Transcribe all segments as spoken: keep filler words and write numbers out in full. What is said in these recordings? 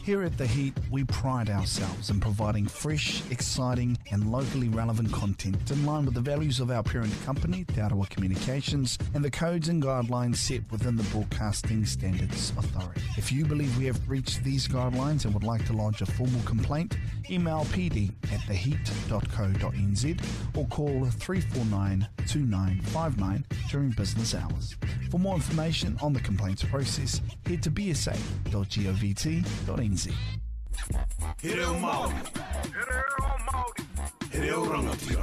Here at The Heat, we pride ourselves in providing fresh, exciting and locally relevant content in line with the values of our parent company, Te Arawa Communications, and the codes and guidelines set within the Broadcasting Standards Authority. If you believe we have breached these guidelines and would like to lodge a formal complaint, email p d at the heat dot co dot n z or call three four nine, two nine five nine during business hours. For more information on the complaints process, head to b s a dot govt dot n z. He reo Māori. He reo Māori. He reo rangatira.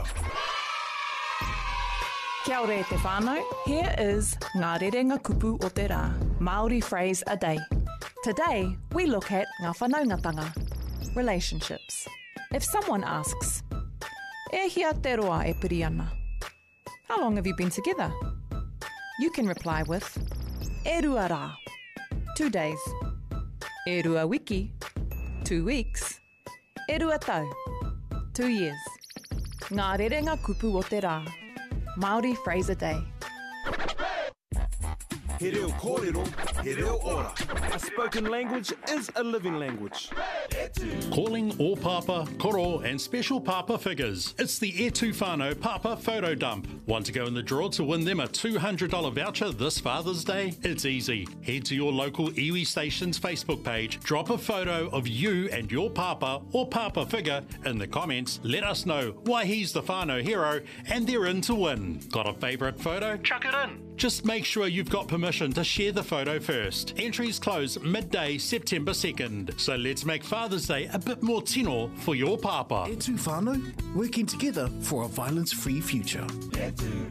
Kia ora e te whānau. Here is Ngā Rerenga Kupu o te Rā, Māori phrase a day. Today, we look at ngā whanaungatanga, relationships. If someone asks, e hia te roa e piri ana, how long have you been together? You can reply with, e rua rā, two days. E rua wiki, two weeks. E rua tau, two years. Ngā Rerenga Kupu o te Rā, Māori phrase a day. He reo kōrero, he reo ora. A spoken language is a living language. Calling all Papa, Koro and special Papa figures. It's the E two Whānau Papa Photo Dump. Want to go in the draw to win them a two hundred dollars voucher this Father's Day? It's easy. Head to your local iwi station's Facebook page, drop a photo of you and your Papa or Papa figure in the comments. Let us know why he's the Whānau hero and they're in to win. Got a favourite photo? Chuck it in. Just make sure you've got permission to share the photo first. Entries close midday September second. So let's make Father's Day a bit more tino for your Papa. E two Whānau, working together for a violence-free future. E two.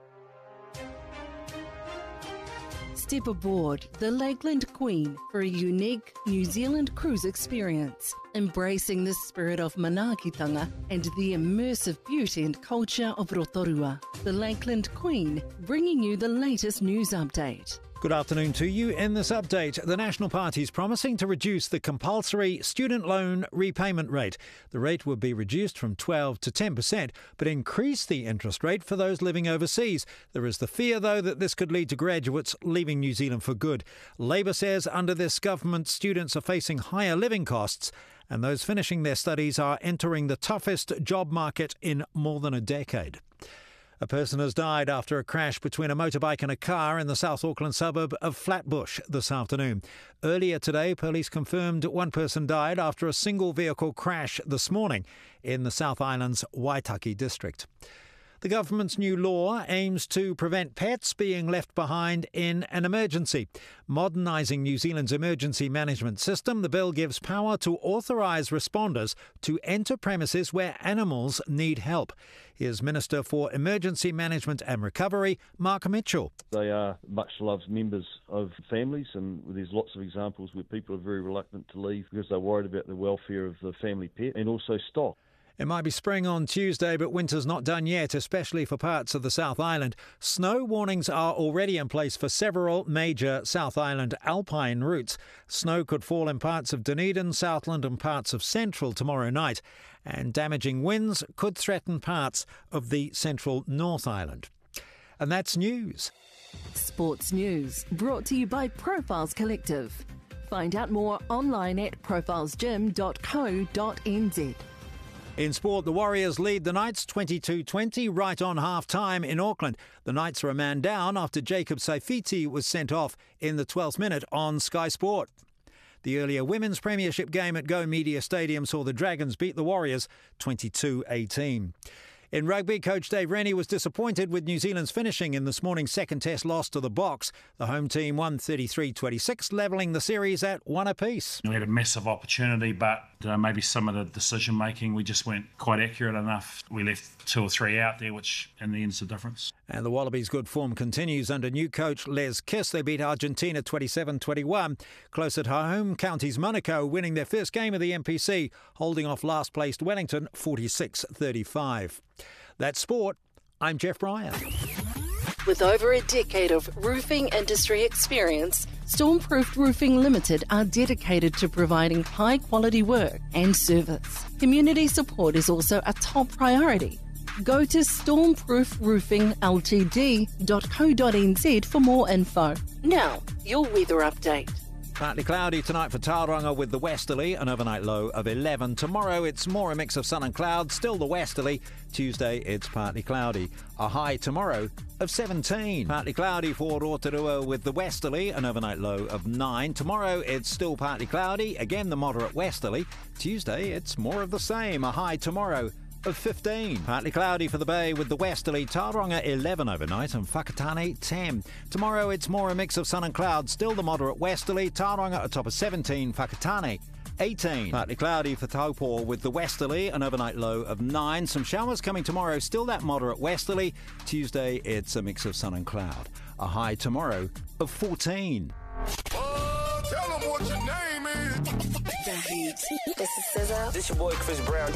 Step aboard the Lakeland Queen for a unique New Zealand cruise experience, embracing the spirit of manaakitanga and the immersive beauty and culture of Rotorua. The Lakeland Queen, bringing you the latest news update. Good afternoon to you. In this update, the National Party is promising to reduce the compulsory student loan repayment rate. The rate would be reduced from twelve to ten percent, but increase the interest rate for those living overseas. There is the fear, though, that this could lead to graduates leaving New Zealand for good. Labor says under this government, students are facing higher living costs, and those finishing their studies are entering the toughest job market in more than a decade. A person has died after a crash between a motorbike and a car in the South Auckland suburb of Flatbush this afternoon. Earlier today, police confirmed one person died after a single vehicle crash this morning in the South Island's Waitaki district. The government's new law aims to prevent pets being left behind in an emergency. Modernising New Zealand's emergency management system, the bill gives power to authorise responders to enter premises where animals need help. Here's Minister for Emergency Management and Recovery, Mark Mitchell. They are much loved members of families, and there's lots of examples where people are very reluctant to leave because they're worried about the welfare of the family pet and also stock. It might be spring on Tuesday, but winter's not done yet, especially for parts of the South Island. Snow warnings are already in place for several major South Island alpine routes. Snow could fall in parts of Dunedin, Southland and parts of Central tomorrow night, and damaging winds could threaten parts of the central North Island. And that's news. Sports news, brought to you by Profiles Collective. Find out more online at profiles gym dot co dot n z. In sport, the Warriors lead the Knights twenty-two twenty right on half-time in Auckland. The Knights are a man down after Jacob Saifiti was sent off in the twelfth minute on Sky Sport. The earlier Women's Premiership game at Go Media Stadium saw the Dragons beat the Warriors twenty-two eighteen. In rugby, coach Dave Rennie was disappointed with New Zealand's finishing in this morning's second test loss to the Box. The home team won thirty-three twenty-six, levelling the series at one apiece. We had a massive opportunity, but uh, maybe some of the decision making, we just weren't quite accurate enough. We left two or three out there, which in the end's the difference. And the Wallabies' good form continues under new coach Les Kiss. They beat Argentina twenty-seven twenty-one. Close at home, Counties Monaco winning their first game of the N P C, holding off last-placed Wellington forty-six thirty-five. That's sport. I'm Jeff Bryan. With over a decade of roofing industry experience, Stormproof Roofing Limited are dedicated to providing high-quality work and service. Community support is also a top priority. Go to stormproof roofing l t d dot co dot n z for more info. Now, your weather update. Partly cloudy tonight for Tauranga with the westerly, an overnight low of eleven. Tomorrow it's more a mix of sun and clouds, still the westerly. Tuesday it's partly cloudy. A high tomorrow of seventeen. Partly cloudy for Rotorua with the westerly, an overnight low of nine. Tomorrow it's still partly cloudy, again the moderate westerly. Tuesday it's more of the same, a high tomorrow of fifteen. Partly cloudy for the bay with the westerly, Tauranga eleven overnight and Whakatane ten. Tomorrow it's more a mix of sun and clouds, still the moderate westerly, Tauranga atop of seventeen, Whakatane eighteen. Partly cloudy for Taupo with the westerly, an overnight low of nine. Some showers coming tomorrow, still that moderate westerly. Tuesday it's a mix of sun and cloud. A high tomorrow of fourteen. Oh, tell them what your name is. This is S Z A. This your boy Chris Brown.